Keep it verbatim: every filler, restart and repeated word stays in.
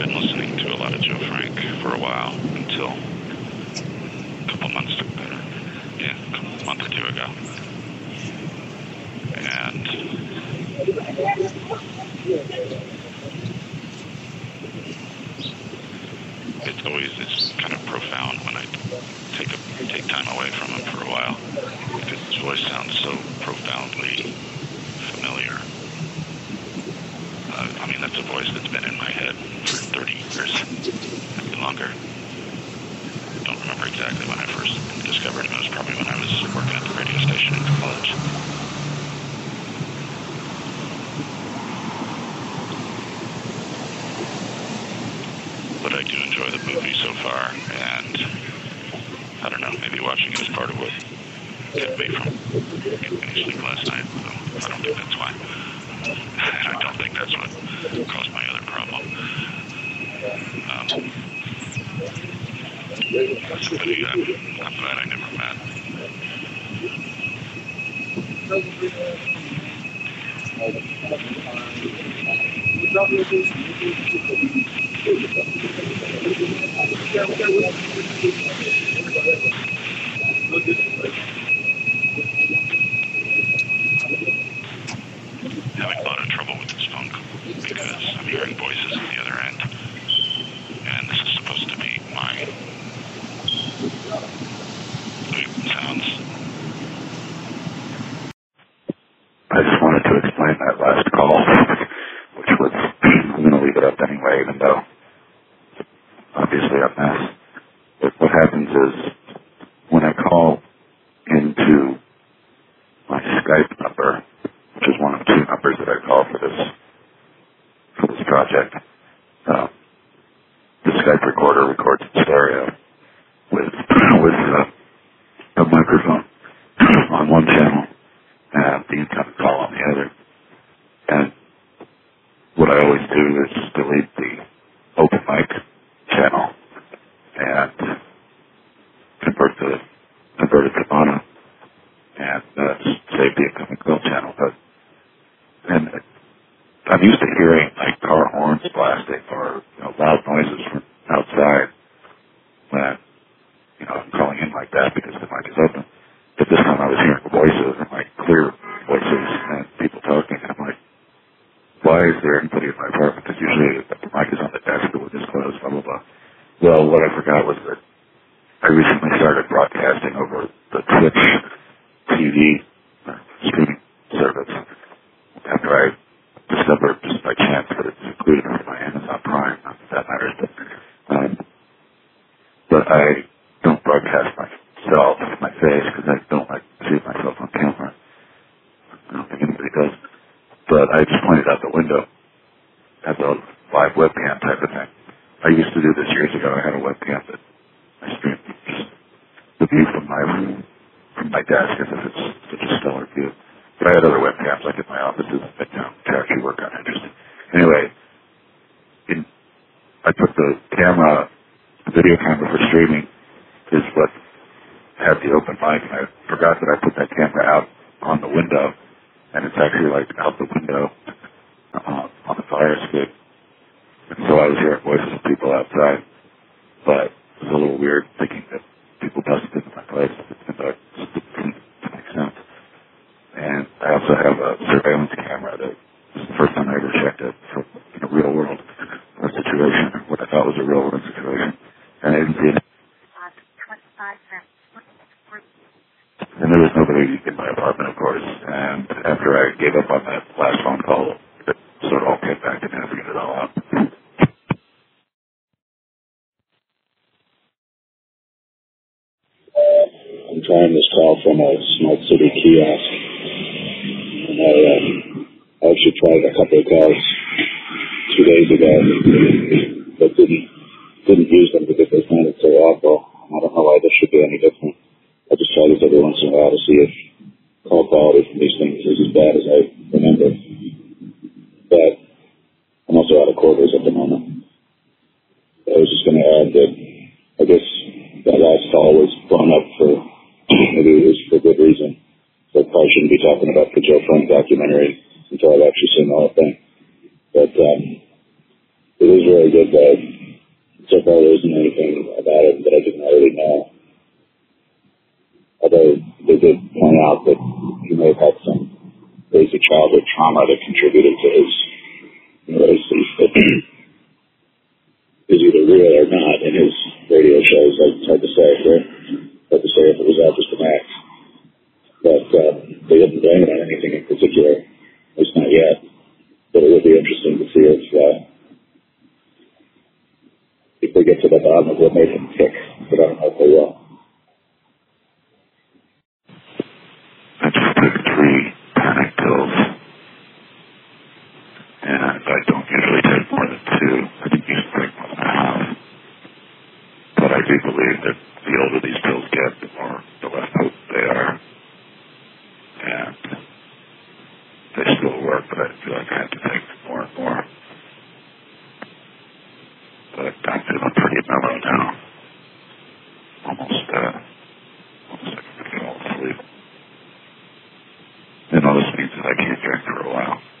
been listening to a lot of Joe Frank for a while until a couple months ago, yeah, a couple, month or two ago. And it's always it's kind of profound when I take a take time away from him for a while because his voice sounds so profoundly familiar. Uh, I mean, that's a voice that's been in my head for thirty years, maybe longer. Don't remember exactly when I first discovered him. It was probably when I was working at the radio station in college. But I do enjoy the movie so far, and I don't know, maybe watching it is part of what kept me from getting any sleep last night. I don't think that's why. And I don't think that's what caused my other problem. Um, but yeah, I'm, I'm glad I never met. Having a lot of trouble with this phone because I'm hearing voices on the other end, and this is supposed to be my sounds. I just wanted to explain that last call, which was, I'm going to leave it up anyway, even though obviously a mess. But what happens is, when I call into my Skype number, which is one of two numbers that I call for this for this project, uh, the Skype recorder records in stereo with with uh, a microphone on one channel and the incoming call on the other. And what I always do is delete the open mic channel and convert the convert it to mono and uh, save the incoming call channel. But and I'm used to hearing like car horns blasting or you know, loud noises from outside when you know I'm calling in like that because the mic is open. But this time I was hearing voices and like clear voices and people talking. And I'm like, why is there anybody in my apartment? Because usually the mic is on the desk, the window is closed, blah blah blah. Well, what I forgot was that I recently started broadcasting over the Twitch T V uh, streaming service after I discovered just by chance that it's included in my Amazon Prime. Not that that matters, but, um, but I don't broadcast myself, my face, because I don't like to see myself on camera. I don't think anybody does. But I just pointed out the window as a live webcam type of thing. I used to do this years ago. I had a webcam that I streamed just the view from my from my desk as if it's such a stellar view. But I had other webcams, like in my offices in Midtown, to actually work on interesting. Anyway, in, I put the camera, the video camera for streaming is what had the open mic, and I forgot that I put that camera out on the window, and it's actually like out the window uh, on the fire escape. And so I was hearing voices of people outside, but it was a little weird thinking that people busted into my place. It didn't make sense. And I also have a surveillance camera that this is the first time I ever checked it for in a real world a situation, what I thought was a real world situation. And I didn't see it. And there was nobody in my apartment, of course. And after I gave up on that last phone call, it sort of all came back to me and I figured it all out. I'm trying this call from a Smart City kiosk. And I, um, I actually tried a couple of calls two days ago, but didn't didn't use them because they sounded so awful. I don't know why this should be any different. I just try this every once in a while to see if call quality from these things is as bad as I remember. But I'm also out of quarters at the moment. I was just going to add that I guess that last call was blown up for, maybe it was for good reason. So I probably shouldn't be talking about the Joe Frank documentary until I've actually seen the whole thing. But um, it is really good, but so far there isn't anything about it that I didn't already know. Although they did point out that he may have had some basic childhood trauma that contributed to his neuroses that is either real or not in his radio shows. Like, it's hard to say, right? Hard to say if it was all just an act. But um, they didn't blame it on anything in particular, at least not yet. But it would be interesting to see if uh, if they get to the bottom of what made him tick. But I don't know if they will. I just took three panic pills, and I don't usually take more than two. I think you should take more than a half. But I do believe that the older these pills get, the more, the less potent they are. And they still work, but I feel like I have to take more and more. But I'm feeling pretty mellow now. Almost, uh, almost like I'm going to fall asleep. You know, this means that I can't drink for a while.